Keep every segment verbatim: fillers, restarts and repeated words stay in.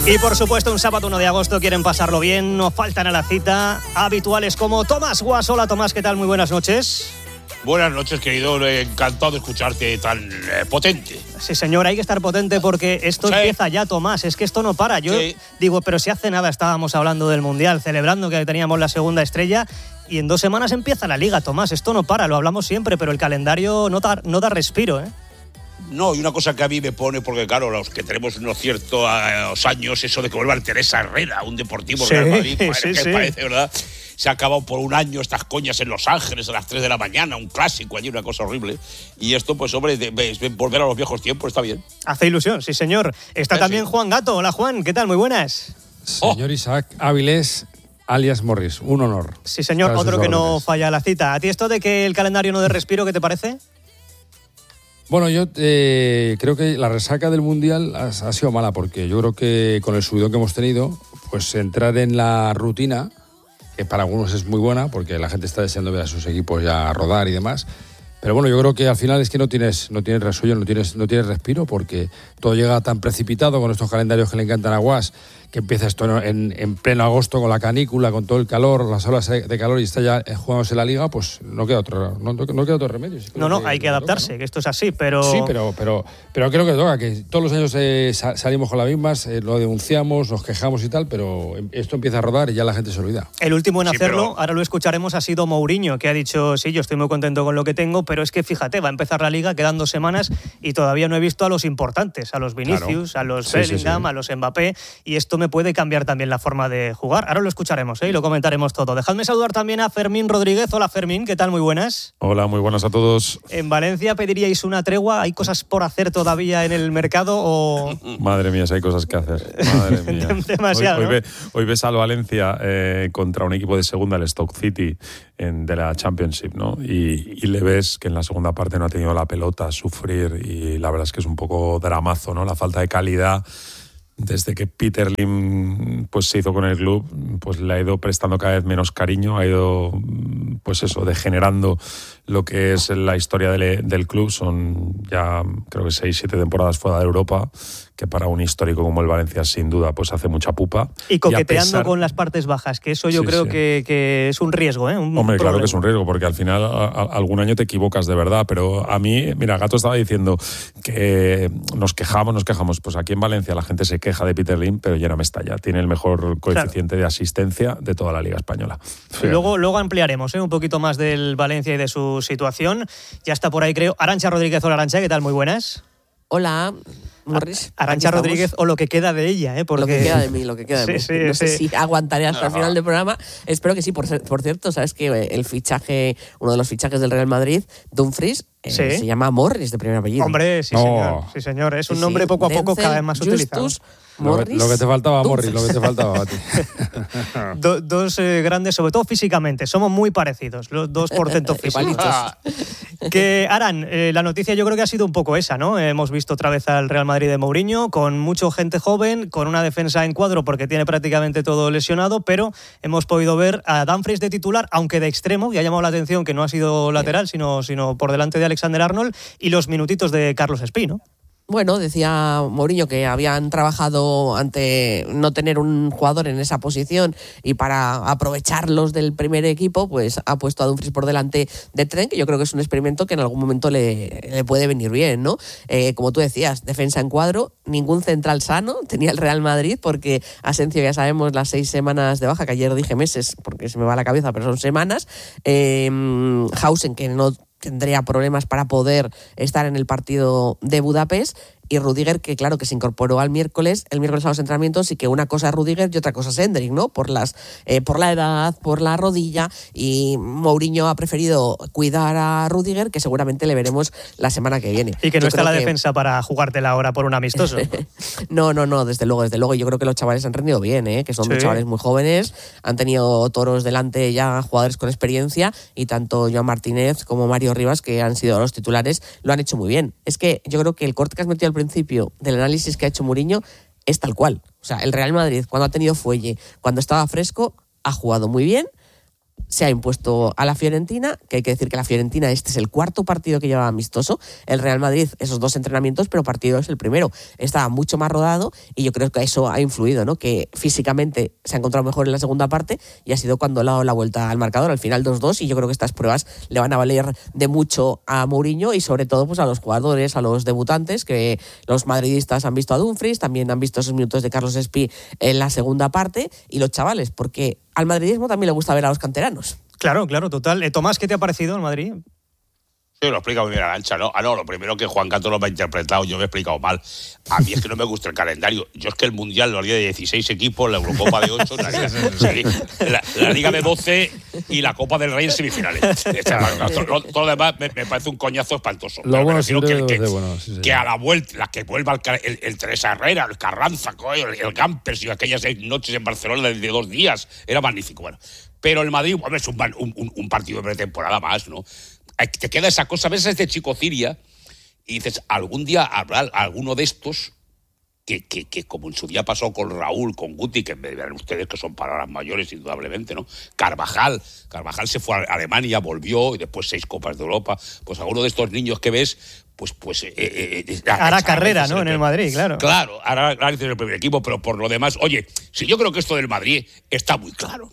Y por supuesto, un sábado uno de agosto quieren pasarlo bien, no faltan a la cita habituales como Tomás Guas. Hola Tomás, ¿qué tal? Muy buenas noches. Buenas noches, querido. Encantado de escucharte tan eh, potente. Sí, señor, hay que estar potente porque esto sí. empieza ya, Tomás. Es que esto no para. Yo sí. digo, pero si hace nada estábamos hablando del Mundial, celebrando que teníamos la segunda estrella, y en dos semanas empieza la Liga, Tomás. Esto no para, lo hablamos siempre, pero el calendario no da, no da respiro, ¿eh? No, y una cosa que a mí me pone, porque claro, los que tenemos unos ciertos años, eso de que vuelva Teresa Herrera, un deportivo sí, Real Madrid, sí, que sí. parece, ¿verdad? Se ha acabado por un año estas coñas en Los Ángeles a las tres de la mañana, un clásico allí, una cosa horrible. Y esto, pues hombre, de, de, de volver a los viejos tiempos está bien. Hace ilusión, sí señor. Está sí, también sí. Juan Gato. Hola Juan, ¿qué tal? Muy buenas. Señor oh. Isaac Áviles, alias Morris, un honor. Sí señor, otro que no falla la cita. ¿A ti esto de que el calendario no dé respiro, qué te parece? Bueno, yo eh, creo que la resaca del Mundial ha, ha sido mala, porque yo creo que con el subidón que hemos tenido, pues entrar en la rutina, que para algunos es muy buena, porque la gente está deseando ver a sus equipos ya rodar y demás. Pero bueno, yo creo que al final es que no tienes, no tienes resuello, no tienes, no tienes respiro, porque todo llega tan precipitado con estos calendarios que le encantan a Guas, que empieza esto en, en pleno agosto con la canícula, con todo el calor, las olas de calor, y está ya jugándose la Liga, pues no queda otro, no, no queda otro remedio. Sí, no, no, que, hay que adaptarse, toca, ¿no? Que esto es así, pero... Sí, pero, pero, pero creo que toca, que todos los años eh, salimos con las mismas, eh, lo denunciamos, nos quejamos y tal, pero esto empieza a rodar y ya la gente se olvida. El último en sí, hacerlo, pero... ahora lo escucharemos, ha sido Mourinho, que ha dicho, sí, yo estoy muy contento con lo que tengo, pero es que fíjate, va a empezar la Liga, quedan dos semanas y todavía no he visto a los importantes, a los Vinicius, claro. a los sí, Bellingham, sí, sí. a los Mbappé, y esto me puede cambiar también la forma de jugar. Ahora lo escucharemos, ¿eh? Y lo comentaremos todo. Dejadme saludar también a Fermín Rodríguez. Hola Fermín, ¿qué tal? Muy buenas. Hola, muy buenas a todos. ¿En Valencia pediríais una tregua? ¿Hay cosas por hacer todavía en el mercado o...? Madre mía, si hay cosas que hacer. Madre mía. Demasiado, hoy, ¿no? hoy, ve, hoy ves al Valencia eh, contra un equipo de segunda, el Stoke City, en, de la Championship, ¿no? Y, y le ves que en la segunda parte no ha tenido la pelota, sufrir, y la verdad es que es un poco dramazo, ¿no? La falta de calidad. Desde que Peter Lim pues, se hizo con el club, pues le ha ido prestando cada vez menos cariño, ha ido pues eso, degenerando lo que es la historia del, del club. Son ya creo que seis, siete temporadas fuera de Europa, que para un histórico como el Valencia sin duda pues hace mucha pupa. Y coqueteando y pesar... con las partes bajas, que eso yo sí, creo sí. Que, que es un riesgo, ¿eh? Un Hombre, problema. Claro que es un riesgo, porque al final a, a, algún año te equivocas de verdad, pero a mí, mira, Gato estaba diciendo que nos quejamos, nos quejamos, pues aquí en Valencia la gente se queja de Peter Lim, pero ya no me está ya, tiene el mejor coeficiente claro. de asistencia de toda la Liga Española. Luego, luego ampliaremos ¿eh? un poquito más del Valencia y de su situación. Ya está por ahí, creo, Arantxa Rodríguez. Hola Arantxa, ¿qué tal? Muy buenas. Hola, Morris. Arantxa Rodríguez, o lo que queda de ella, ¿eh? Porque... Lo que queda de mí, lo que queda de sí, mí. Sí, no sí. sé si aguantaré hasta el final del programa. Espero que sí. Por, por cierto, sabes que el fichaje, uno de los fichajes del Real Madrid, Dumfries, eh, ¿Sí? se llama Morris de primer apellido. Hombre, sí, no. señor. Sí, señor. Es un sí, nombre poco a poco Denzel, cada vez más Justus, utilizado. Morris, lo, lo que te faltaba, Morris, lo que te faltaba a ti. Do, dos eh, grandes, sobre todo físicamente. Somos muy parecidos, los dos portentos físicos. Que, Aran, eh, la noticia yo creo que ha sido un poco esa, ¿no? Eh, hemos visto otra vez al Real Madrid de Mourinho, con mucha gente joven, con una defensa en cuadro porque tiene prácticamente todo lesionado, pero hemos podido ver a Dumfries de titular, aunque de extremo, y ha llamado la atención que no ha sido lateral, sino, sino por delante de Alexander-Arnold, y los minutitos de Carlos Espí, ¿no? Bueno, decía Mourinho que habían trabajado ante no tener un jugador en esa posición y para aprovecharlos del primer equipo, pues ha puesto a Dumfries por delante de Trent, que yo creo que es un experimento que en algún momento le, le puede venir bien, ¿no? Eh, como tú decías, defensa en cuadro, ningún central sano tenía el Real Madrid, porque Asensio ya sabemos las seis semanas de baja, que ayer dije meses porque se me va la cabeza, pero son semanas. Eh, Hausen, que no tendría problemas para poder estar en el partido de Budapest, y Rudiger, que claro, que se incorporó al miércoles, el miércoles a los entrenamientos, y que una cosa es Rudiger y otra cosa es Endrick, ¿no? Por las, eh, por la edad, por la rodilla, y Mourinho ha preferido cuidar a Rudiger, que seguramente le veremos la semana que viene. Y que no yo está la que... defensa para jugártela ahora por un amistoso. no, no, no, desde luego, desde luego. Yo creo que los chavales han rendido bien, ¿eh? Que son sí. chavales muy jóvenes, han tenido toros delante ya, jugadores con experiencia, y tanto Joan Martínez como Mario Rivas, que han sido los titulares, lo han hecho muy bien. Es que yo creo que el corte que has metido al principio del análisis que ha hecho Mourinho es tal cual. O sea, el Real Madrid, cuando ha tenido fuelle, cuando estaba fresco, ha jugado muy bien, se ha impuesto a la Fiorentina, que hay que decir que la Fiorentina este es el cuarto partido que lleva amistoso, el Real Madrid esos dos entrenamientos, pero partido es el primero, estaba mucho más rodado y yo creo que eso ha influido, ¿no? Que físicamente se ha encontrado mejor en la segunda parte y ha sido cuando le ha dado la vuelta al marcador, al final dos dos, y yo creo que estas pruebas le van a valer de mucho a Mourinho y sobre todo pues a los jugadores, a los debutantes, que los madridistas han visto a Dumfries, también han visto esos minutos de Carlos Espí en la segunda parte, y los chavales, porque al madridismo también le gusta ver a los canteranos. Claro, claro, total. Eh, Tomás, ¿qué te ha parecido el Madrid? Sí, lo explica muy bien Arantxa, ¿no? Ah, no, lo primero que Juan Canto lo me ha interpretado, yo me he explicado mal. A mí es que no me gusta el calendario. Yo es que el Mundial lo haría de dieciséis equipos, la Eurocopa de ocho, la Liga, sí, la, la Liga de doce y la Copa del Rey en semifinales. Todo, todo lo demás me, me parece un coñazo espantoso. Lo bueno sí, que, que, bueno, sí, sí. que a la vuelta, la que vuelva el, el, el Teresa Herrera, el Carranza, el, el Gampers y aquellas seis noches en Barcelona de, de dos días, era magnífico. Bueno, pero el Madrid, hombre, es un, un, un partido de pretemporada más, ¿no? Te queda esa cosa, ves a este chico Ciria y dices, algún día habrá alguno de estos que, que, que como en su día pasó con Raúl, con Guti, que me verán ustedes que son palabras mayores indudablemente, ¿no? Carvajal, Carvajal se fue a Alemania, volvió y después seis Copas de Europa. Pues alguno de estos niños que ves, pues pues eh, eh, hará carrera, ¿no? En el Madrid, claro. Claro, hará en el primer equipo, pero por lo demás, oye, si yo creo que esto del Madrid está muy claro.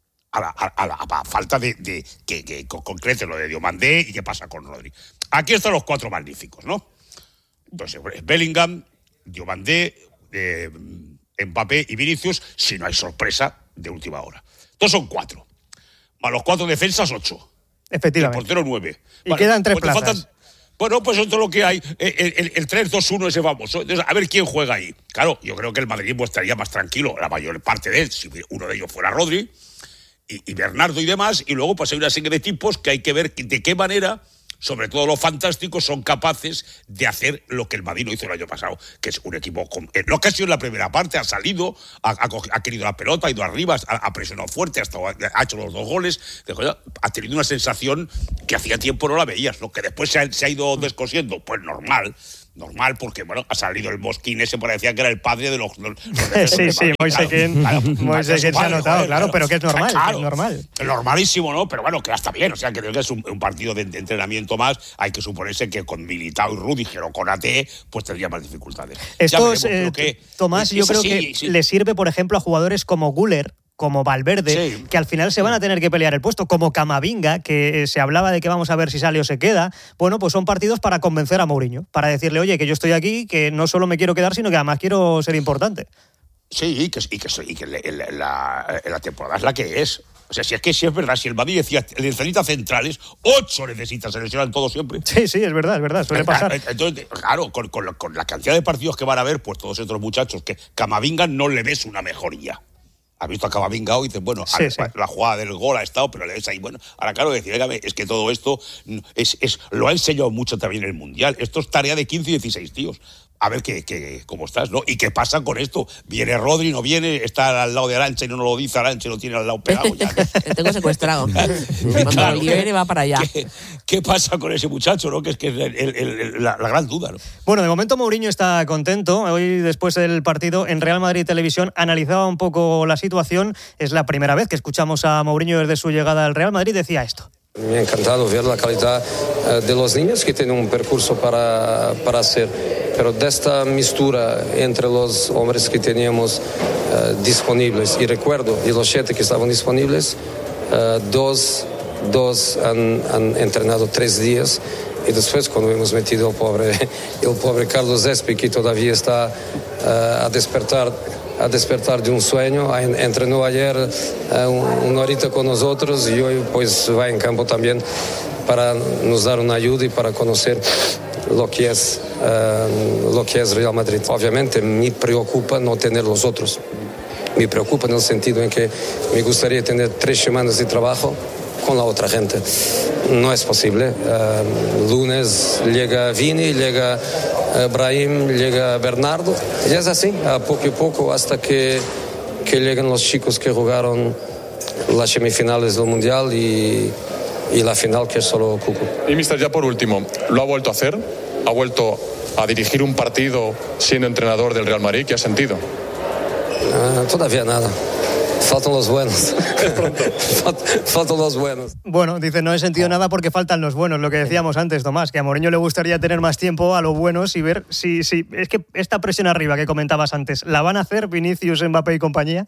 A la, a, la, a la falta de, de que, que concrete lo de Diomandé y qué pasa con Rodri. Aquí están los cuatro magníficos, ¿no? Entonces, Bellingham, Diomandé, eh, Mbappé y Vinicius, si no hay sorpresa de última hora. Entonces son cuatro. Más los cuatro defensas, ocho. Efectivamente. El portero, nueve. Y vale, quedan tres pues plazas. Faltan, bueno, pues esto es lo que hay. El, el, el tres dos uno ese famoso. Entonces, a ver quién juega ahí. Claro, yo creo que el madridismo estaría más tranquilo, la mayor parte de él, si uno de ellos fuera Rodri. Y, y Bernardo y demás, y luego pues hay una serie de tipos que hay que ver de qué manera, sobre todo los fantásticos, son capaces de hacer lo que el Madrid no hizo el año pasado, que es un equipo, con, en lo que ha sido en la primera parte, ha salido, ha, ha, ha querido la pelota, ha ido arriba, ha, ha presionado fuerte, hasta ha hecho los dos goles, ha tenido una sensación que hacía tiempo no la veías, ¿no? Que después se ha, se ha ido descosiendo, pues normal, normal, porque bueno, ha salido el Mosquín ese, parecía que era el padre de los... los, los sí, sí, Moisequén claro, claro, se ha notado, claro, claro, pero que es normal, claro, que es normal. Es normalísimo, ¿no? Pero bueno, que hasta bien, o sea, creo que es un, un partido de, de entrenamiento más, hay que suponerse que con Militao y Rudiger o con A T, pues tendría más dificultades. Esto es, eh, que, Tomás, yo creo sí, que sí. le sirve, por ejemplo, a jugadores como Güler, como Valverde, sí. que al final se van a tener que pelear el puesto, como Camavinga, que se hablaba de que vamos a ver si sale o se queda. Bueno, pues son partidos para convencer a Mourinho, para decirle, oye, que yo estoy aquí, que no solo me quiero quedar, sino que además quiero ser importante. Sí, y que, y que, y que la, la, la temporada es la que es. O sea, si es que sí es verdad, si el Madrid decía, necesita centrales, ocho necesita, se lesionan todos siempre. Sí, sí, es verdad, es verdad, suele pasar. Entonces, claro, con, con, con la cantidad de partidos que van a haber, pues todos estos muchachos, que Camavinga no le ves una mejoría. Ha visto a Camavinga hoy y dice, bueno, sí, sí. la jugada del gol ha estado, pero le ves ahí, bueno, ahora claro, decir, es que todo esto es, es, lo ha enseñado mucho también en el Mundial. Esto es tarea de quince y dieciséis tíos. A ver qué, qué, cómo estás, ¿no? ¿Y qué pasa con esto? ¿Viene Rodri, no viene? ¿Está al lado de Arantxa y no lo dice Arantxa y lo tiene al lado pegado? Ya. Le tengo secuestrado. Cuando claro, lo libere va para allá. ¿Qué, ¿Qué pasa con ese muchacho, no? Que es que es el, el, el, la, la gran duda, ¿no? Bueno, de momento Mourinho está contento. Hoy, después del partido en Real Madrid Televisión, analizaba un poco la situación. Es la primera vez que escuchamos a Mourinho desde su llegada al Real Madrid. Decía esto. Me ha encantado ver la calidad de los niños que tienen un percurso para, para hacer, pero de esta mistura entre los hombres que teníamos uh, disponibles, y recuerdo, de los siete que estaban disponibles, uh, dos, dos han, han entrenado tres días, y después cuando hemos metido el pobre, el pobre Carlos Espí, que todavía está uh, a despertar a despertar de un sueño, entrenó ayer uh, una horita con nosotros y hoy pues va en campo también para nos dar una ayuda y para conocer lo que es, uh, lo que es Real Madrid. Obviamente me preocupa no tener los otros, me preocupa en el sentido en que me gustaría tener tres semanas de trabajo con la otra gente. No es posible. Uh, lunes llega Vini, llega uh, Brahim, llega Bernardo. Y es así, a poco y poco, hasta que, que lleguen los chicos que jugaron las semifinales del Mundial y, y la final, que es solo Cucu. Y mister, ya por último, ¿lo ha vuelto a hacer? ¿Ha vuelto a dirigir un partido siendo entrenador del Real Madrid? ¿Qué ha sentido? Uh, todavía nada. faltan los buenos. Faltan los buenos. Bueno, dice, no he sentido nada porque faltan los buenos. Lo que decíamos antes, Tomás, que a Mourinho le gustaría tener más tiempo a los buenos y ver si... si es que esta presión arriba que comentabas antes, ¿la van a hacer Vinicius, Mbappé y compañía?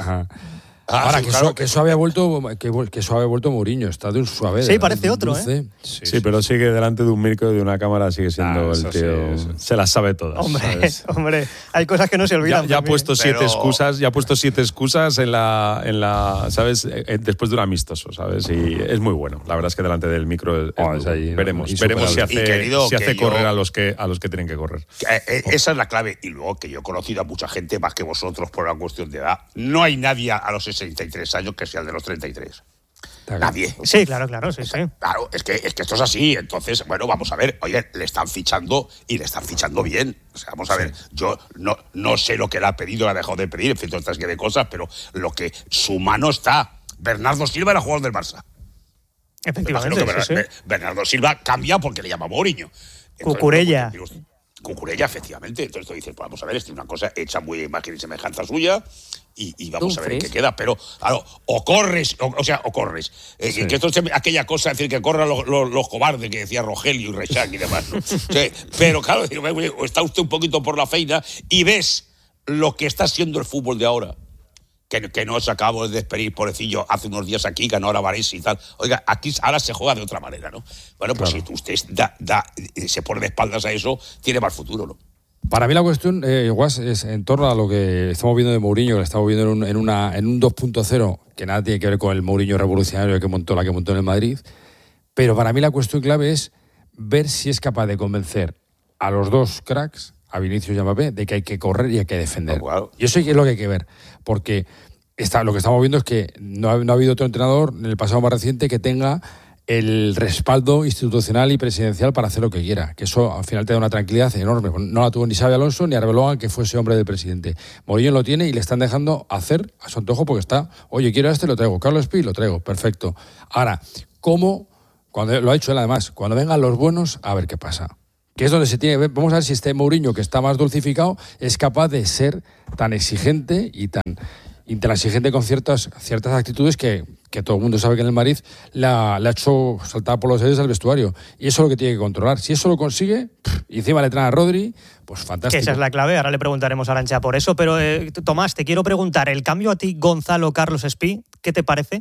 Ah, Ahora, sí, que, claro, so, que, eso había vuelto, que, que eso había vuelto Mourinho, está de un suave. Sí, parece otro, ¿eh? Sí, sí, pero sigue delante de un micro y de una cámara, sigue siendo ah, el tío. Sí, se las sabe todas. Hombre, ¿sabes? hombre, hay cosas que no se olvidan. Ya, ya ha puesto siete pero... excusas, ya ha puesto siete excusas en la, en la, ¿sabes? Después de un amistoso, ¿sabes? Y es muy bueno. La verdad es que delante del micro es, oh, es ahí, veremos, veremos si hace, querido, si hace correr yo... a los que a los que tienen que correr. Esa es la clave. Y luego que yo he conocido a mucha gente más que vosotros por una cuestión de edad. No hay nadie a los sesenta y tres años que sea el de los treinta y tres. Nadie. Sí, claro, claro, sí, sí. Claro, es que, es que esto es así. Entonces, bueno, vamos a ver. Oye, le están fichando y le están fichando bien. O sea, vamos a ver. Yo no, no sé lo que le ha pedido, le ha dejado de pedir, en fin, todas estas de cosas, pero lo que su mano está. Bernardo Silva era jugador del Barça. Efectivamente, que sí, Bernardo, sí. Bernardo Silva cambia porque le llama Mourinho. Cucurella. Cucurella, efectivamente. Entonces tú dices, pues vamos a ver, esto es una cosa hecha muy imagen y semejanza suya y, y vamos a ver en qué queda. Pero, claro, o corres, o, o sea, o corres. Eh, sí. Que esto es aquella cosa, es decir, que corran los, los, los cobardes que decía Rogelio y Reixac y demás, ¿no? Sí, pero, claro, está usted un poquito por la feina y ves lo que está siendo el fútbol de ahora. Que, que no se acabó de despedir, pobrecillo, hace unos días aquí, ganó ahora Varese y tal. Oiga, aquí ahora se juega de otra manera, ¿no? Bueno, pues claro. Si usted da, da, se pone de espaldas a eso, tiene más futuro, ¿no? Para mí la cuestión, eh, Guas, es en torno a lo que estamos viendo de Mourinho, que lo estamos viendo en un, en una, en un dos punto cero, que nada tiene que ver con el Mourinho revolucionario que montó, la que montó en el Madrid. Pero para mí la cuestión clave es ver si es capaz de convencer a los dos cracks, a Vinicius y a Mbappé, de que hay que correr y hay que defender. Oh, wow. Y eso es lo que hay que ver, porque está, lo que estamos viendo es que no ha, no ha habido otro entrenador en el pasado más reciente que tenga el respaldo institucional y presidencial para hacer lo que quiera, que eso al final te da una tranquilidad enorme. No la tuvo ni Xabi Alonso ni Arbeloa, que fue ese hombre del presidente. Mourinho lo tiene y le están dejando hacer a su antojo porque está, oye, quiero a este, lo traigo, Carlos Pi, lo traigo, perfecto. Ahora, ¿cómo? Cuando lo ha hecho él además, cuando vengan los buenos, a ver qué pasa. Que es donde se tiene. Vamos a ver si este Mourinho, que está más dulcificado, es capaz de ser tan exigente y tan intransigente con ciertas, ciertas actitudes que, que todo el mundo sabe que en el Madrid le ha, le ha hecho saltar por los aires al vestuario. Y eso es lo que tiene que controlar. Si eso lo consigue, pff, y encima le traen a Rodri, pues fantástico. Esa es la clave. Ahora le preguntaremos a Arantxa por eso. Pero, eh, Tomás, te quiero preguntar, ¿el cambio a ti, Gonzalo Carlos Espí, qué te parece?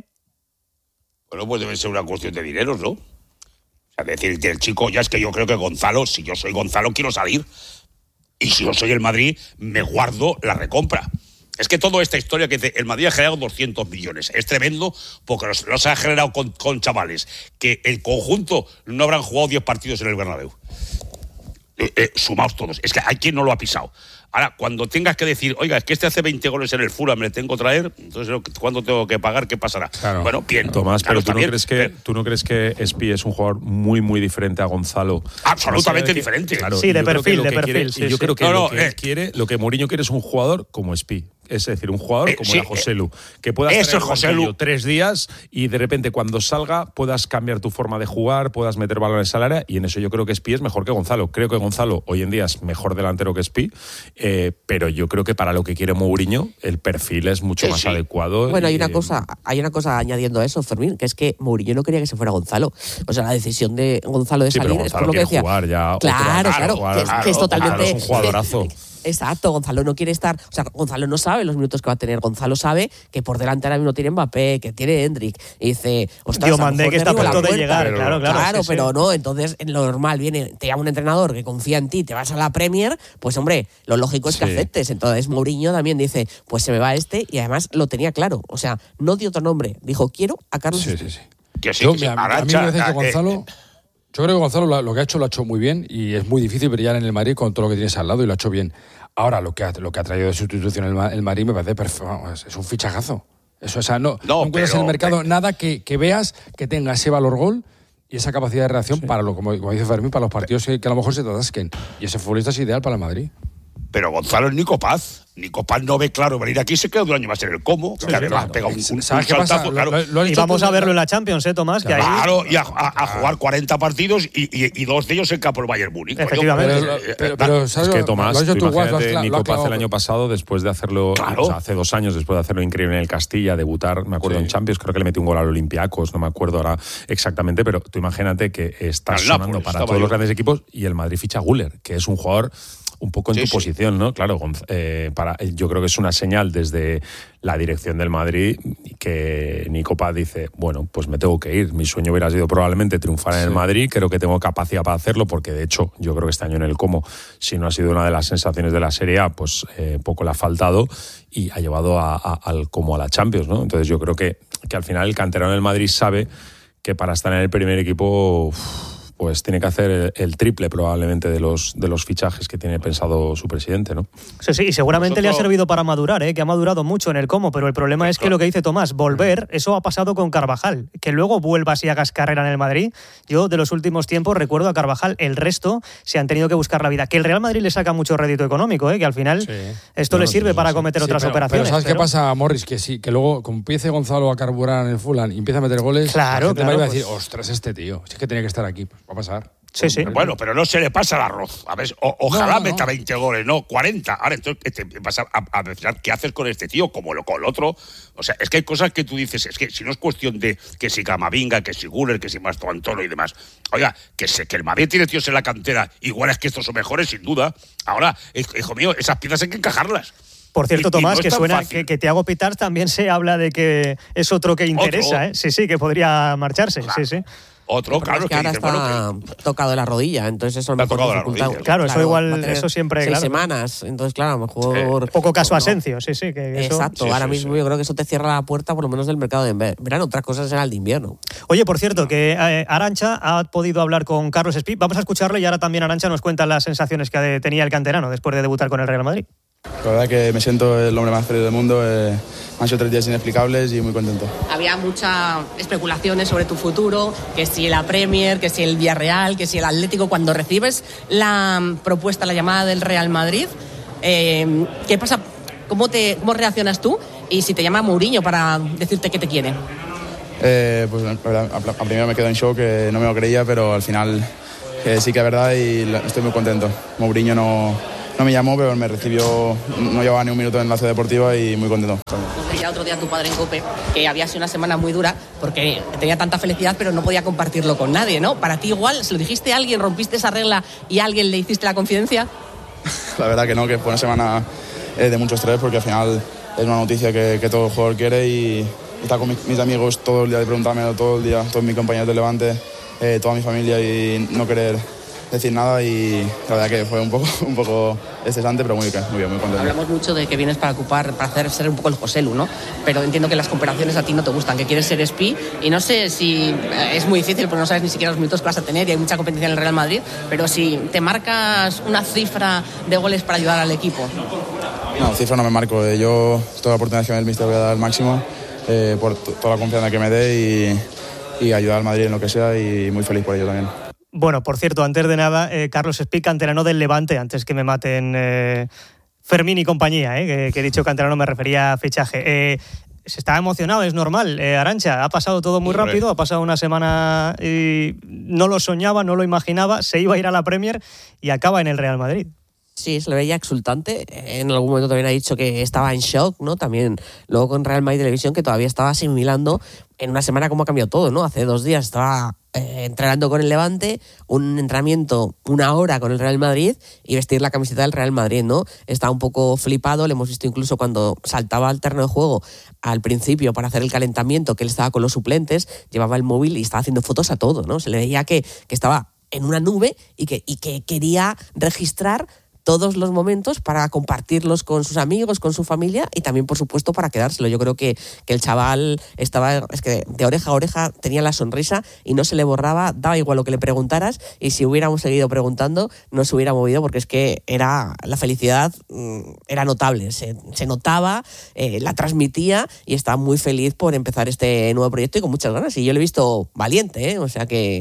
Bueno, pues debe ser una cuestión de dineros, ¿no? Es decir, que el chico, ya es que yo creo que Gonzalo, si yo soy Gonzalo, quiero salir. Y si yo soy el Madrid, me guardo la recompra. Es que toda esta historia que dice, el Madrid ha generado doscientos millones. Es tremendo porque los, los ha generado con, con chavales que el conjunto no habrán jugado diez partidos en el Bernabéu. Eh, eh, sumaos todos. Es que hay quien no lo ha pisado. Ahora, cuando tengas que decir, oiga, es que este hace veinte goles en el Fulham, me le tengo que traer, entonces, ¿cuándo tengo que pagar? ¿Qué pasará? Claro. Bueno, bien. Tomás, claro, pero ¿tú no, crees que, ¿tú no crees que Espí es un jugador muy, muy diferente a Gonzalo? Absolutamente que, diferente. Claro, sí, de perfil, de perfil. Quiere, sí, y yo sí. creo que, no, lo, no, que eh, quiere, lo que Mourinho quiere es un jugador como Espí. Es decir, un jugador como eh, sí, era Joselu, que pueda estar en el banquillo tres días y de repente cuando salga puedas cambiar tu forma de jugar, puedas meter balones al área, y en eso yo creo que Espí es mejor que Gonzalo. Creo que Gonzalo hoy en día es mejor delantero que Espí, eh, pero yo creo que para lo que quiere Mourinho el perfil es mucho sí, más sí. adecuado. Bueno, y, hay una cosa, hay una cosa añadiendo a eso, Fermín, que es que Mourinho no quería que se fuera Gonzalo. O sea, la decisión de Gonzalo de sí, salir pero es por lo que quiere decía. Jugar ya claro, otro, claro, jugar, que, claro, que es totalmente. Claro, es un jugadorazo. Exacto, Gonzalo no quiere estar, o sea, Gonzalo no sabe los minutos que va a tener. Gonzalo sabe que por delante ahora mismo tiene Mbappé, que tiene Hendrik, y dice, ostras, Tío, mandé que está a punto de llegar, pero, claro, claro. Claro, sí, pero sí. no, entonces en lo normal viene, te llama un entrenador que confía en ti, te vas a la Premier, pues hombre, lo lógico es que sí. aceptes. Entonces Mourinho también dice, pues se me va este, y además lo tenía claro, o sea, no dio otro nombre, dijo, quiero a Carlos. Sí, sí, sí. Que sí, Yo, que mira, sí. a mí me parece que Gonzalo, eh, yo creo que Gonzalo lo, lo que ha hecho lo ha hecho muy bien, y es muy difícil brillar en el Madrid con todo lo que tienes al lado, y lo ha hecho bien. Ahora, lo que ha, lo que ha traído de sustitución el, el Madrid me parece perfecto, es un fichajazo. Eso, o sea, no, no, no encuentras en el mercado pero, nada que, que veas que tenga ese valor gol y esa capacidad de reacción sí. para lo, como, como dice Fermín, para los partidos que, que a lo mejor se te atasquen. Y ese futbolista es ideal para el Madrid. pero Gonzalo es Nico Paz. Nico Paz no ve claro venir aquí, se queda un año más en el Como, Sí, que además claro. pega un, un, un ¿Sabes qué pasa? saltazo, claro. Lo- lo has Y dicho vamos tú, a verlo en la Champions, ¿eh, Tomás? Que ahí... Claro, y a, a- a jugar cuarenta partidos y, y, y dos de ellos en campo del Bayern Múnich. coño. Efectivamente. Pero, Eh, pero, eh, pero, ¿sabes? Es que lo- Tomás, lo has dicho tú tú, Guas, lo has imagínate, cla- lo Nico has Paz el clavado. año pasado, después de hacerlo, Claro. o sea, hace dos años, después de hacerlo increíble en el Castilla, debutar, me acuerdo Sí. en Champions, creo que le metió un gol al Olympiacos, no me acuerdo ahora exactamente, pero tú imagínate que estás Al sonando Nápoles, para estaba todos yo. los grandes equipos y el Madrid ficha a Güler, que es un jugador un poco en Sí, tu sí. posición, ¿no? Claro, Gonz- eh, para, yo creo que es una señal desde la dirección del Madrid que Nico Paz dice, bueno, pues me tengo que ir. Mi sueño hubiera sido probablemente triunfar en el Madrid, creo que tengo capacidad para hacerlo, porque de hecho yo creo que este año en el Como, si no ha sido una de las sensaciones de la Serie A, pues eh, poco le ha faltado y ha llevado a, a- al Como a la Champions, ¿no? Entonces yo creo que, que al final el canterano del Madrid sabe que para estar en el primer equipo... uf, pues tiene que hacer el, el triple probablemente de los, de los fichajes que tiene pensado su presidente, ¿no? Sí, sí, y seguramente le ha Nosotros- servido para madurar, ¿eh? Que ha madurado mucho en el Como, pero el problema es que lo que dice Tomás, volver, eso ha pasado con Carvajal. Que luego vuelvas y hagas carrera en el Madrid. Yo, de los últimos tiempos, recuerdo a Carvajal, el resto se han tenido que buscar la vida. Que el Real Madrid le saca mucho rédito económico, ¿eh? Que al final Sí. esto No, le no, sirve sí, para sí. cometer Sí, otras pero- operaciones. Pero ¿sabes pero- qué pasa, Morris? Que sí, que luego, como empiece Gonzalo a carburar en el Fulham y empieza a meter goles, Claro, la gente claro, va a pues- decir, ostras, este tío, si es que tenía que estar aquí, pues va a pasar. Sí, sí. Bueno, pero no se le pasa el arroz. A ver, o- ojalá No, no, no. meta veinte goles, no, cuarenta. Ahora, entonces te vas a, a, a pensar qué haces con este tío, como lo con el otro. O sea, es que hay cosas que tú dices, es que si no es cuestión de que si Camavinga, que si Güler, que si Mastro Antonio y demás. Oiga, que, se, que el Madrid tiene tíos en la cantera, igual es que estos son mejores, sin duda. Ahora, hijo mío, esas piezas hay que encajarlas. Por cierto, Y- y Tomás, no es que tan suena fácil. que, que Thiago Pitars también se habla de que es otro que interesa, Otro. ¿eh? Sí, sí, que podría marcharse, Claro. sí, sí. Otro, El problema claro, es que ahora dices, está bueno, que- tocado de la rodilla, entonces eso a lo Está mejor tocado de la dificulta. rodilla. Claro, eso igual- va a tener eso siempre, seis claro. semanas, entonces claro, a lo mejor... Poco caso no. Asensio, sí, sí. Que eso- Exacto, Sí, ahora sí, mismo sí. yo creo que eso te cierra la puerta por lo menos del mercado de inver- verano, otras cosas será el de invierno. Oye, por cierto, que eh, Arantxa ha podido hablar con Carlos Espí. Vamos a escucharle y ahora también Arantxa nos cuenta las sensaciones que tenía el canterano después de debutar con el Real Madrid. La verdad que me siento el hombre más feliz del mundo. Eh, han sido tres días inexplicables y muy contento. Había muchas especulaciones sobre tu futuro, que si la Premier, que si el Villarreal, que si el Atlético. Cuando recibes la mm, propuesta, la llamada del Real Madrid, eh, ¿qué pasa? ¿Cómo, te, ¿Cómo reaccionas tú? Y si te llama Mourinho para decirte que te quiere. Eh, pues la verdad, a, a primero me quedo en shock, que no me lo creía, pero al final eh, sí que es verdad y la- estoy muy contento. Mourinho no, no me llamó, pero me recibió, no llevaba ni un minuto en la ciudad deportiva y muy contento. Nos decía otro día tu padre en COPE que había sido una semana muy dura porque tenía tanta felicidad pero no podía compartirlo con nadie, ¿no? Para ti igual, ¿se lo dijiste a alguien, rompiste esa regla y a alguien le hiciste la confidencia? La verdad que no, que fue una semana eh, de mucho estrés porque al final es una noticia que, que todo jugador quiere y estar con mis, mis amigos todo el día, de preguntármelo todo el día, todos mis compañeros de Levante, eh, toda mi familia y no querer decir nada y la verdad que fue un poco, un poco estresante, pero muy bien, muy bien, muy contento. Hablamos mucho de que vienes para ocupar, para hacer ser un poco el Joselu, ¿no? Pero entiendo que las comparaciones a ti no te gustan, que quieres ser Espi y no sé si eh, es muy difícil porque no sabes ni siquiera los minutos que vas a tener y hay mucha competencia en el Real Madrid, pero si te marcas una cifra de goles para ayudar al equipo. No, cifra no me marco. eh, Yo toda la oportunidad que me dé el míster voy a dar al máximo eh, por t- toda la confianza que me dé y, y ayudar al Madrid en lo que sea y muy feliz por ello también. Bueno, por cierto, antes de nada, eh, Carlos Espí, canterano del Levante, antes que me maten eh, Fermín y compañía, eh, que, que he dicho canterano me refería a fichaje. Eh, se está emocionado, es normal. Eh, Arantxa, ha pasado todo muy Hombre. rápido, ha pasado una semana y no lo soñaba, no lo imaginaba, se iba a ir a la Premier y acaba en el Real Madrid. Sí, se le veía exultante. En algún momento también ha dicho que estaba en shock, ¿no? También luego con Real Madrid Televisión, que todavía estaba asimilando en una semana cómo ha cambiado todo, ¿no? Hace dos días estaba eh, entrenando con el Levante, un entrenamiento, una hora con el Real Madrid y vestir la camiseta del Real Madrid, ¿no? Está un poco flipado, le hemos visto incluso cuando saltaba al terreno de juego al principio para hacer el calentamiento, que él estaba con los suplentes, llevaba el móvil y estaba haciendo fotos a todo, ¿no? Se le veía que, que estaba en una nube y que, y que quería registrar todos los momentos para compartirlos con sus amigos, con su familia y también, por supuesto, para quedárselo. Yo creo que, que el chaval estaba, es que de oreja a oreja tenía la sonrisa y no se le borraba, daba igual lo que le preguntaras y si hubiéramos seguido preguntando no se hubiera movido porque es que era la felicidad mmm, era notable, se, se notaba, eh, la transmitía y estaba muy feliz por empezar este nuevo proyecto y con muchas ganas. Y yo lo he visto valiente, ¿eh? O sea que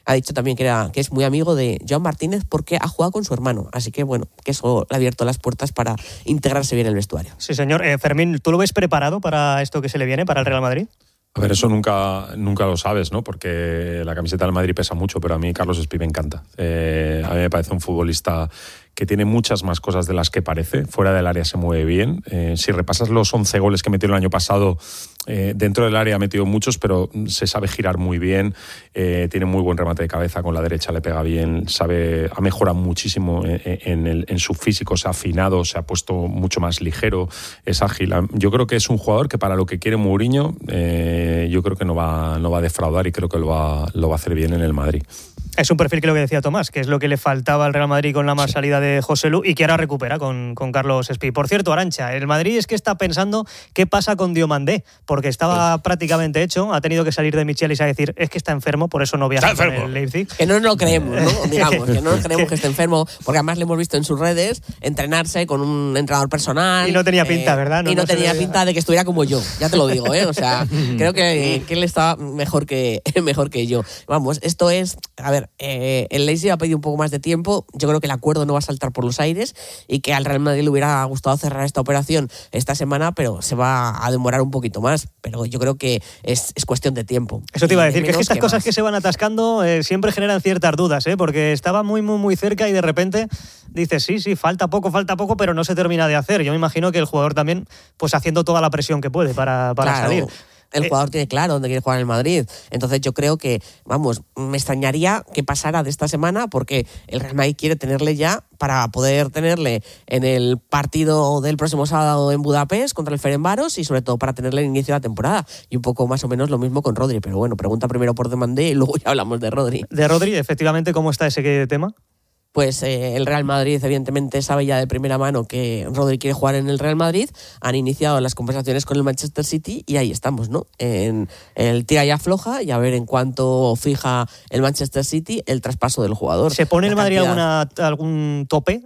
ha dicho también que, era, que es muy amigo de Joan Martínez porque ha jugado con su hermano. Así que, bueno, que eso le ha abierto las puertas para integrarse bien en el vestuario. Sí, señor. Eh, Fermín, ¿tú lo ves preparado para esto que se le viene, para el Real Madrid? A ver, eso nunca, nunca lo sabes, ¿no? Porque la camiseta del Madrid pesa mucho, pero a mí Carlos Espí me encanta. Eh, a mí me parece un futbolista que tiene muchas más cosas de las que parece. Fuera del área se mueve bien. Eh, si repasas los once goles que metió el año pasado, eh, dentro del área ha metido muchos, pero se sabe girar muy bien. Eh, tiene muy buen remate de cabeza, con la derecha le pega bien. Sabe, ha mejorado muchísimo en, en, el, en su físico, se ha afinado, se ha puesto mucho más ligero, es ágil. Yo creo que es un jugador que para lo que quiere Mourinho, eh, yo creo que no va, no va a defraudar y creo que lo va, lo va a hacer bien en el Madrid. Es un perfil que lo que decía Tomás, que es lo que le faltaba al Real Madrid con la más sí. salida de Joselu y que ahora recupera con, con Carlos Espí. Por cierto, Arantxa, el Madrid es que está pensando qué pasa con Diomandé, porque estaba sí. prácticamente hecho, ha tenido que salir de Michelis a decir es que está enfermo, por eso no viaja con el Leipzig. Que no nos lo creemos, ¿no? Digamos, que no nos creemos que esté enfermo, porque además le hemos visto en sus redes entrenarse con un entrenador personal. Y no tenía pinta, eh, ¿verdad? No, y no, no tenía pinta de que estuviera como yo, ya te lo digo, ¿eh? O sea, creo que, que él está mejor que, mejor que yo. Vamos, esto es, a ver, eh, el Leipzig ha pedido un poco más de tiempo, yo creo que el acuerdo no va a saltar por los aires y que al Real Madrid le hubiera gustado cerrar esta operación esta semana, pero se va a demorar un poquito más, pero yo creo que es, es cuestión de tiempo. Eso te iba a decir, que es que estas que cosas más. que se van atascando eh, siempre generan ciertas dudas, ¿eh? Porque estaba muy, muy, muy cerca y de repente dices, sí, sí, falta poco, falta poco, pero no se termina de hacer. Yo me imagino que el jugador también, pues haciendo toda la presión que puede para, para claro. salir. El jugador tiene claro dónde quiere jugar en el Madrid. Entonces yo creo que, vamos, me extrañaría que pasara de esta semana porque el Real Madrid quiere tenerle ya para poder tenerle en el partido del próximo sábado en Budapest contra el Ferencváros y sobre todo para tenerle en el inicio de la temporada. Y un poco más o menos lo mismo con Rodri. Pero bueno, pregunta primero por Diomandé y luego ya hablamos de Rodri. De Rodri, efectivamente, ¿cómo está ese tema? Pues eh, el Real Madrid evidentemente sabe ya de primera mano que Rodri quiere jugar en el Real Madrid, han iniciado las conversaciones con el Manchester City y ahí estamos, ¿no? En el tira y afloja y a ver en cuánto fija el Manchester City el traspaso del jugador. ¿Se pone el Madrid alguna, algún tope?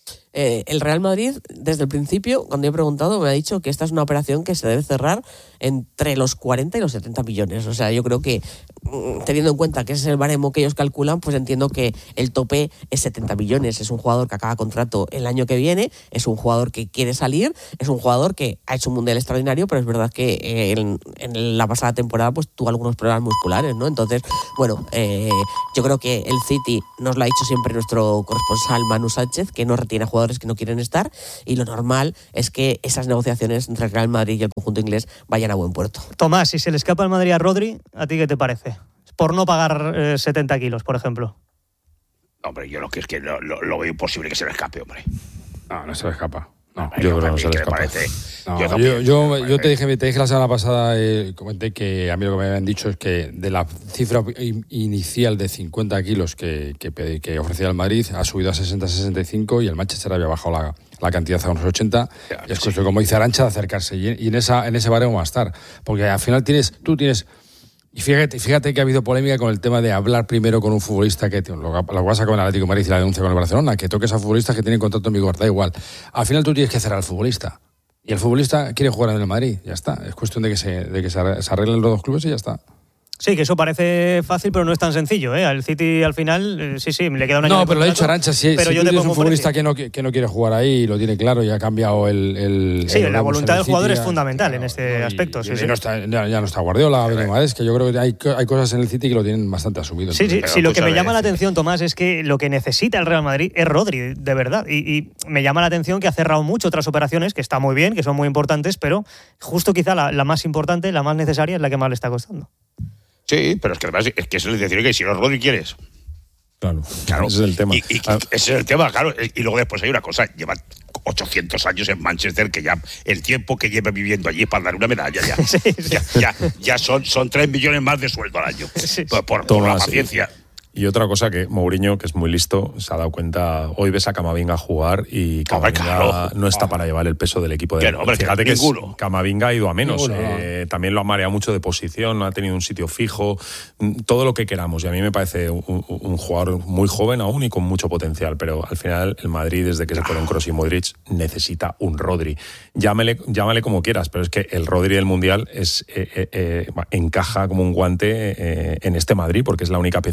Eh, el Real Madrid, desde el principio, cuando he preguntado, me ha dicho que esta es una operación que se debe cerrar entre los cuarenta y los setenta millones. O sea, yo creo que, teniendo en cuenta que ese es el baremo que ellos calculan, pues entiendo que el tope es setenta millones. Es un jugador que acaba contrato el año que viene, es un jugador que quiere salir, es un jugador que ha hecho un mundial extraordinario, pero es verdad que en, en la pasada temporada pues tuvo algunos problemas musculares, ¿no? Entonces, bueno, eh, yo creo que el City, nos lo ha dicho siempre nuestro corresponsal Manu Sánchez, que no retiene jugadores que no quieren estar y lo normal es que esas negociaciones entre el Real Madrid y el conjunto inglés vayan a buen puerto. Tomás, si se le escapa al Madrid a Rodri, ¿a ti qué te parece? Por no pagar eh, setenta kilos, por ejemplo. Hombre, yo lo que es que lo, lo, lo veo imposible que se le escape, hombre. No, no se le escapa. No, hombre, yo, yo creo que no se le escapa. Parece, no, yo, yo, yo, yo te, dije, te dije la semana pasada, eh, comenté que a mí lo que me habían dicho es que de la cifra inicial de cincuenta kilos que, que, que ofrecía el Madrid ha subido a sesenta a sesenta y cinco y el Manchester había bajado la, la cantidad a unos ochenta. Ya, y es cuestión, sí. como dice Arantxa, de acercarse y, y en, esa, en ese baremo va a estar. Porque al final tienes, tú tienes... Y fíjate, fíjate que ha habido polémica con el tema de hablar primero con un futbolista que lo, lo que pasa con el Atlético de Madrid y la denuncia con el Barcelona, que toques a futbolistas que tienen contrato en vigor, da igual. Al final tú tienes que cerrar al futbolista. Y el futbolista quiere jugar en el Madrid, ya está. Es cuestión de que se, de que se arreglen los dos clubes y ya está. Sí, que eso parece fácil, pero no es tan sencillo, ¿eh? Al City, al final, eh, sí, sí, le queda un año. No, pero lo ha dicho Arantxa, si, pero si yo tú te tienes pongo un futbolista que no, que no quiere jugar ahí y lo tiene claro y ha cambiado el... el sí, el la voluntad del City, jugador ya, es fundamental claro, en este no, aspecto. Y, sí, y sí. No está, ya, ya no está Guardiola, Benítez, que yo creo que hay, hay cosas en el City que lo tienen bastante asumido. Sí, sí, sí, lo que me llama la atención, Tomás, es que lo que necesita el Real Madrid es Rodri, de verdad. Y, y me llama la atención que ha cerrado mucho otras operaciones, que está muy bien, que son muy importantes, pero justo quizá la, la más importante, la más necesaria, es la que más le está costando. Sí, pero es que además es que eso es decir que si no Rodri quieres. Claro, claro, ese es el tema. Y, y, ah. Ese es el tema, claro. Y luego después hay una cosa, lleva ochocientos años en Manchester, que ya el tiempo que lleva viviendo allí para dar una medalla ya, sí, sí. ya, ya, ya son, son tres millones más de sueldo al año. Sí, por, por, por la paciencia. Sí. Y otra cosa que Mourinho, que es muy listo, se ha dado cuenta. Hoy ves a Camavinga jugar y Camavinga claro. no está para llevar el peso del equipo. De no, hombre, Fíjate que es, Camavinga ha ido a menos. Ninguno, eh, también lo ha mareado mucho de posición, no ha tenido un sitio fijo, todo lo que queramos. Y a mí me parece un, un jugador muy joven aún y con mucho potencial. Pero al final el Madrid, desde que se fueron Kroos y Modric, necesita un Rodri. Llámale, llámale como quieras, pero es que el Rodri del Mundial es, eh, eh, eh, encaja como un guante eh, en este Madrid, porque es la única pieza que le hace falta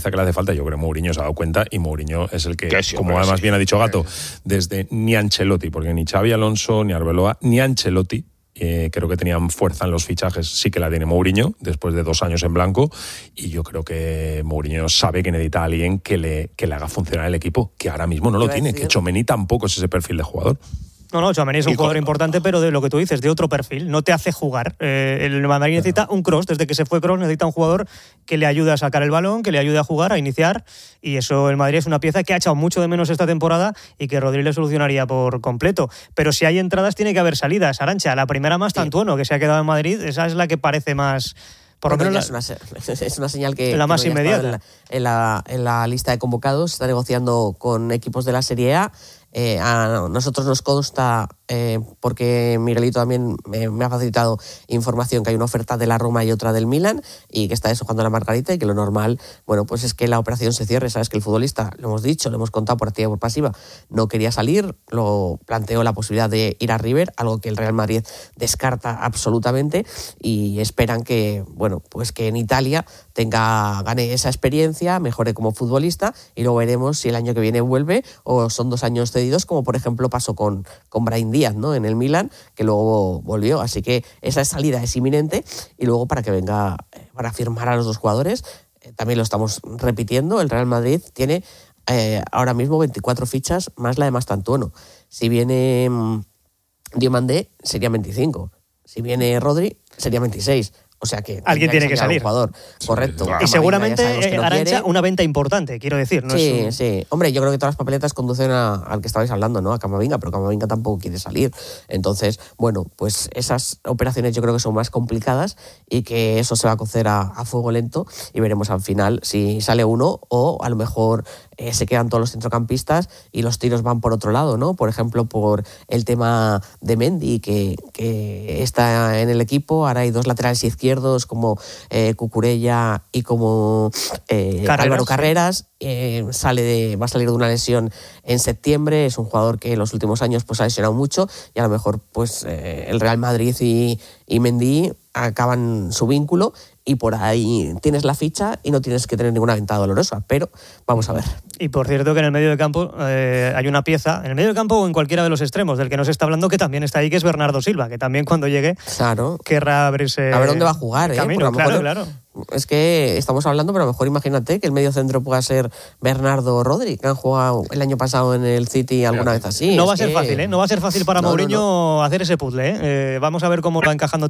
falta. Yo creo que Mourinho se ha dado cuenta y Mourinho es el que, que sí, como hombre, además sí. bien ha dicho Gato, desde ni Ancelotti, porque ni Xabi Alonso, ni Arbeloa, ni Ancelotti, Eh, creo que tenían fuerza en los fichajes, sí que la tiene Mourinho, después de dos años en blanco, y yo creo que Mourinho sabe que necesita a alguien que le, que le haga funcionar el equipo, que ahora mismo no lo tiene, que Tchouaméni tampoco es ese perfil de jugador. No, no, Tchouaméni es un jugador importante, pero de lo que tú dices, de otro perfil, no te hace jugar. Eh, el Madrid necesita un Kroos, desde que se fue Kroos necesita un jugador que le ayude a sacar el balón, que le ayude a jugar, a iniciar, y eso el Madrid es una pieza que ha echado mucho de menos esta temporada y que Rodri le solucionaría por completo. Pero si hay entradas tiene que haber salidas. Arantxa, la primera más Tantuono, que se ha quedado en Madrid, esa es la que parece más... Por bueno, lo menos la, es, una, es una señal que, la que más no inmediata. En la, en, la, en la lista de convocados, está negociando con equipos de la Serie A. Eh, a nosotros nos consta, eh, porque Miguelito también me, me ha facilitado información, que hay una oferta de la Roma y otra del Milan, y que está eso jugando la Margarita, y que lo normal, bueno, pues es que la operación se cierre. Sabes que el futbolista, lo hemos dicho, lo hemos contado por activa y por pasiva, no quería salir, lo planteó la posibilidad de ir a River, algo que el Real Madrid descarta absolutamente, y esperan que, bueno, pues que en Italia tenga, gane esa experiencia, mejore como futbolista, y luego veremos si el año que viene vuelve o son dos años cedidos, como por ejemplo pasó con, con Brahim Díaz, ¿no?, en el Milan, que luego volvió. Así que esa salida es inminente, y luego para que venga, para firmar a los dos jugadores, eh, también lo estamos repitiendo, el Real Madrid tiene eh, ahora mismo veinticuatro fichas, más la de Mastantuono. Si viene mmm, Diomandé, serían veinticinco. Si viene Rodri, serían veintiséis. O sea que alguien tiene que salir. Jugador. Correcto. Y seguramente, eh, Arantxa, una venta importante, quiero decir. ¿no? Sí, es un... sí. Hombre, yo creo que todas las papeletas conducen a, al que estabais hablando, ¿no? A Camavinga, pero Camavinga tampoco quiere salir. Entonces, bueno, pues esas operaciones yo creo que son más complicadas y que eso se va a cocer a, a fuego lento, y veremos al final si sale uno o a lo mejor eh, se quedan todos los centrocampistas y los tiros van por otro lado, ¿no? Por ejemplo, por el tema de Mendy, que, que está en el equipo. Ahora hay dos laterales izquierdos como eh, Cucurella y como eh, Carreras, Álvaro Carreras. Eh, sale de, va a salir de una lesión en septiembre. Es un jugador que en los últimos años pues, ha lesionado mucho, y a lo mejor pues eh, el Real Madrid y, y Mendy acaban su vínculo, y por ahí tienes la ficha y no tienes que tener ninguna venta dolorosa, pero vamos a ver. Y por cierto que en el medio de campo eh, hay una pieza, en el medio del campo o en cualquiera de los extremos, del que no se está hablando, que también está ahí, que es Bernardo Silva, que también cuando llegue claro. querrá abrirse a ver dónde va a jugar, ¿eh? camino, a lo claro, mejor, claro. Es que estamos hablando, pero a lo mejor imagínate que el medio centro pueda ser Bernardo o Rodri, que han jugado el año pasado en el City alguna vez así. No es va a ser que... fácil, ¿eh? No va a ser fácil para no, Mourinho no, no. hacer ese puzzle, ¿eh? Eh, Vamos a ver cómo va encajando